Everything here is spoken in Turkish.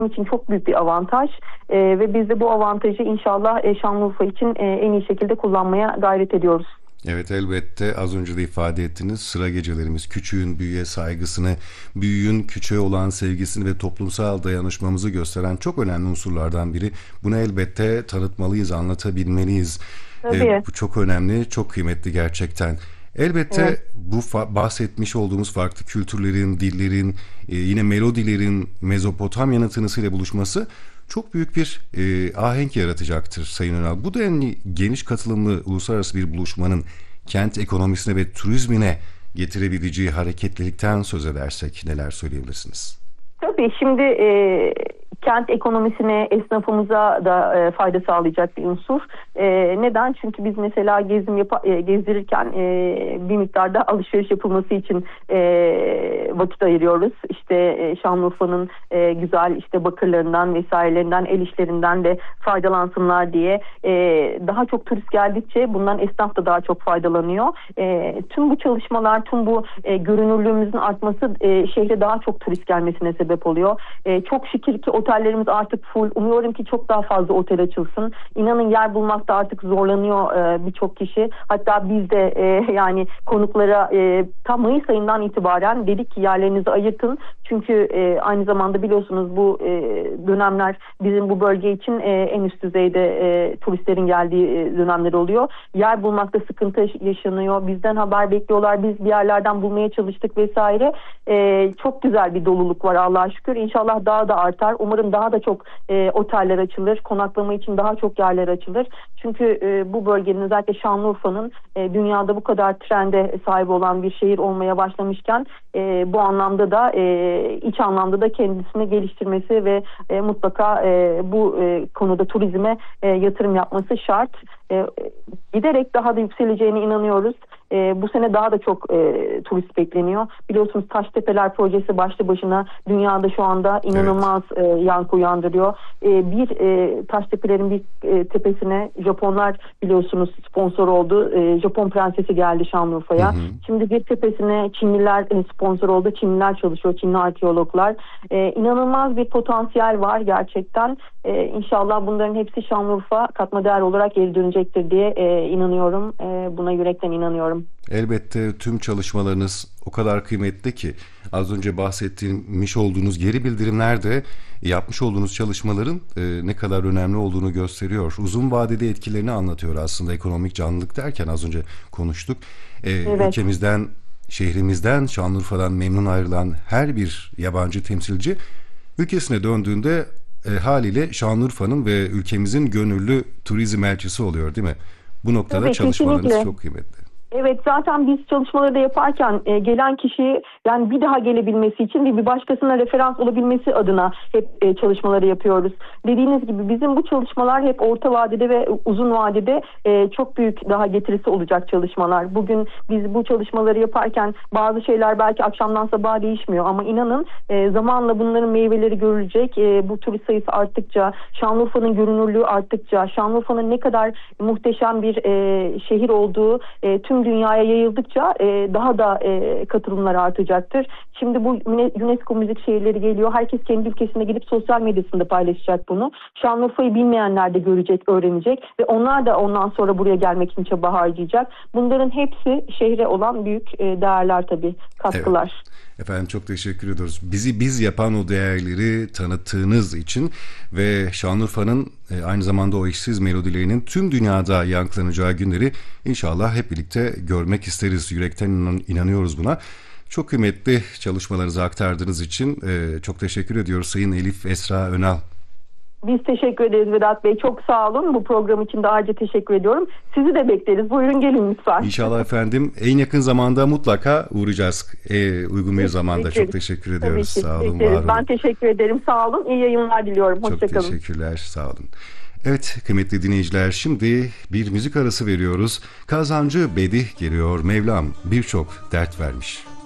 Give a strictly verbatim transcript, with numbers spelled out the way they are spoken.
için çok büyük bir avantaj e, ve biz de bu avantajı inşallah e, Şanlıurfa için e, en iyi şekilde kullanmaya gayret ediyoruz. Evet, elbette az önce de ifade ettiniz. Sıra gecelerimiz küçüğün büyüğe saygısını, büyüğün küçüğe olan sevgisini ve toplumsal dayanışmamızı gösteren çok önemli unsurlardan biri. Bunu elbette tanıtmalıyız, anlatabilmeliyiz. Ee, bu çok önemli, çok kıymetli gerçekten. Elbette evet. Bu fa- bahsetmiş olduğumuz farklı kültürlerin, dillerin, e, yine melodilerin Mezopotamya'nın tınısıyla buluşması çok büyük bir e, ahenk yaratacaktır Sayın Önal. Bu denli geniş katılımlı uluslararası bir buluşmanın kent ekonomisine ve turizmine getirebileceği hareketlilikten söz edersek neler söyleyebilirsiniz? Tabii şimdi e, kent ekonomisine, esnafımıza da e, fayda sağlayacak bir unsur. E, neden? Çünkü biz mesela gezim yap- e, gezdirirken e, bir miktarda alışveriş yapılması için e, vakit ayırıyoruz. İşte e, Şanlıurfa'nın e, güzel işte bakırlarından vesairelerinden, el işlerinden de faydalansınlar diye. E, daha çok turist geldikçe bundan esnaf da daha çok faydalanıyor. E, tüm bu çalışmalar, tüm bu e, görünürlüğümüzün artması e, şehre daha çok turist gelmesine sebep oluyor. E, çok şükür ki otellerimiz artık full. Umuyorum ki çok daha fazla otel açılsın. İnanın yer bulmakta artık zorlanıyor e, birçok kişi. Hatta biz de e, yani konuklara e, tam Mayıs ayından itibaren dedik ki yerlerinizi ayırtın. Çünkü e, aynı zamanda biliyorsunuz bu e, dönemler bizim bu bölge için e, en üst düzeyde e, turistlerin geldiği e, dönemler oluyor. Yer bulmakta sıkıntı yaşanıyor. Bizden haber bekliyorlar. Biz bir yerlerden bulmaya çalıştık vesaire. E, çok güzel bir doluluk var Allah'a şükür. İnşallah daha da artar. Umarım daha da çok e, oteller açılır. Konaklama için daha çok yerler açılır. Çünkü e, bu bölgenin özellikle Şanlıurfa'nın e, dünyada bu kadar trende sahip olan bir şehir olmaya başlamışken e, bu anlamda da e, iç anlamda da kendisini geliştirmesi ve e, mutlaka e, bu e, konuda turizme e, yatırım yapması şart. E, giderek daha da yükseleceğine inanıyoruz. E, bu sene daha da çok e, turist bekleniyor. Biliyorsunuz Taştepeler projesi başlı başına dünyada şu anda inanılmaz evet. e, yankı uyandırıyor. E, bir e, Taştepelerin bir e, tepesine Japonlar biliyorsunuz sponsor oldu. E, Japon prensesi geldi Şanlıurfa'ya. Hı hı. Şimdi bir tepesine Çinliler e, sponsor oldu. Çinliler çalışıyor. Çinli arkeologlar. E, inanılmaz bir potansiyel var gerçekten. E, İnşallah bunların hepsi Şanlıurfa katma değer olarak geri dönecektir diye e, inanıyorum. E, buna yürekten inanıyorum. Elbette tüm çalışmalarınız o kadar kıymetli ki az önce bahsetmiş olduğunuz geri bildirimler de yapmış olduğunuz çalışmaların e, ne kadar önemli olduğunu gösteriyor. Uzun vadeli etkilerini anlatıyor aslında ekonomik canlılık derken az önce konuştuk. E, evet. Ülkemizden, şehrimizden, Şanlıurfa'dan memnun ayrılan her bir yabancı temsilci ülkesine döndüğünde e, haliyle Şanlıurfa'nın ve ülkemizin gönüllü turizm elçisi oluyor değil mi? Bu noktada evet, çalışmalarınız kesinlikle. Çok kıymetli. Evet, zaten biz çalışmaları da yaparken e, gelen kişi yani bir daha gelebilmesi için ve bir başkasına referans olabilmesi adına hep e, çalışmaları yapıyoruz. Dediğiniz gibi bizim bu çalışmalar hep orta vadede ve uzun vadede e, çok büyük daha getirisi olacak çalışmalar. Bugün biz bu çalışmaları yaparken bazı şeyler belki akşamdan sabaha değişmiyor ama inanın e, zamanla bunların meyveleri görülecek. E, bu turist sayısı arttıkça, Şanlıurfa'nın görünürlüğü arttıkça, Şanlıurfa'nın ne kadar muhteşem bir e, şehir olduğu e, tüm dünyaya yayıldıkça e, daha da e, katılımlar artacaktır. Şimdi bu UNESCO müzik şehirleri geliyor. Herkes kendi ülkesine gidip sosyal medyasında paylaşacak bunu. Şanlıurfa'yı bilmeyenler de görecek, öğrenecek ve onlar da ondan sonra buraya gelmek için çaba harcayacak. Bunların hepsi şehre olan büyük e, değerler tabii, katkılar. Evet. Efendim çok teşekkür ediyoruz. Bizi biz yapan o değerleri tanıttığınız için ve Şanlıurfa'nın e, aynı zamanda o eşsiz melodilerinin tüm dünyada yankılanacağı günleri inşallah hep birlikte görmek isteriz. Yürekten inan, inanıyoruz buna. Çok kıymetli çalışmalarınızı aktardığınız için e, çok teşekkür ediyoruz Sayın Elif Esra Önal. Biz teşekkür ederiz Vedat Bey. Çok sağ olun. Bu program için de ayrıca teşekkür ediyorum. Sizi de bekleriz. Buyurun gelin lütfen. İnşallah efendim. En yakın zamanda mutlaka uğrayacağız. Ee, uygun bir zamanda. Bekleriz. Çok teşekkür ediyoruz. Sağ olun, var olun. Ben teşekkür ederim. Sağ olun. İyi yayınlar diliyorum. Hoşçakalın. Çok teşekkürler. Sağ olun. Evet kıymetli dinleyiciler, şimdi bir müzik arası veriyoruz. Kazancı Bedih geliyor. Mevlam birçok dert vermiş.